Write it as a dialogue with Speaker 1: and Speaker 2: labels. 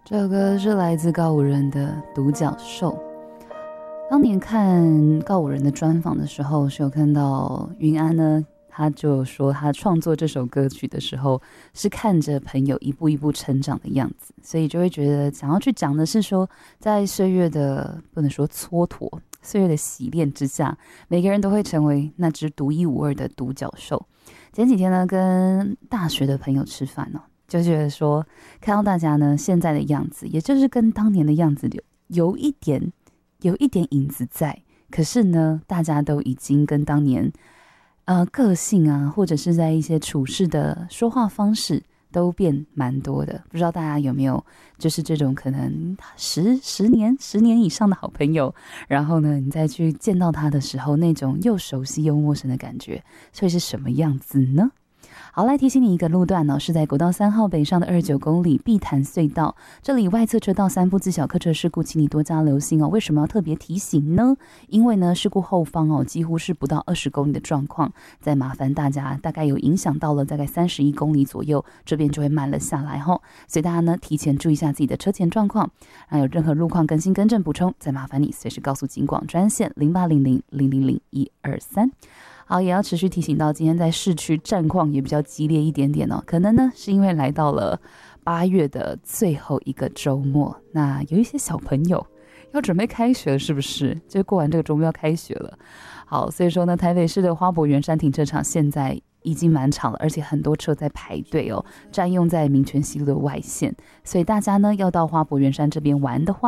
Speaker 1: 这首歌是来自告五人的独角兽。当年看告五人的专访的时候，是有看到云安呢，他就说他创作这首歌曲的时候是看着朋友一步一步成长的样子，所以就会觉得想要去讲的是说，在岁月的不能说蹉跎，岁月的洗练之下，每个人都会成为那只独一无二的独角兽。前几天呢，跟大学的朋友吃饭哦，就觉得说看到大家呢现在的样子，也就是跟当年的样子有一点影子在，可是呢，大家都已经跟当年个性啊，或者是在一些处事的说话方式都变蛮多的。不知道大家有没有就是这种可能十年以上的好朋友，然后呢，你再去见到他的时候，那种又熟悉又陌生的感觉，会是什么样子呢？好，来提醒你一个路段呢，是在国道3号北上的29公里碧潭隧道，这里外侧车道3部自小客车事故，请你多加留心哦。为什么要特别提醒呢？因为呢，事故后方哦，几乎是不到20公里的状况，再麻烦大家，大概有影响到了大概31公里左右，这边就会慢了下来吼。所以大家呢，提前注意一下自己的车前状况，还有任何路况更新更正补充，再麻烦你随时告诉警广专线0800000123。好，也要持续提醒到今天在市区战况也比较激烈一点点哦，可能呢是因为来到了8月的最后一个周末，那有一些小朋友要准备开学了，是不是？就过完这个周末要开学了。好，所以说呢，台北市的花博圆山停车场现在已经满场了，而且很多车在排队哦，占用在民权西路的外线，所以大家呢要到花博圆山这边玩的话，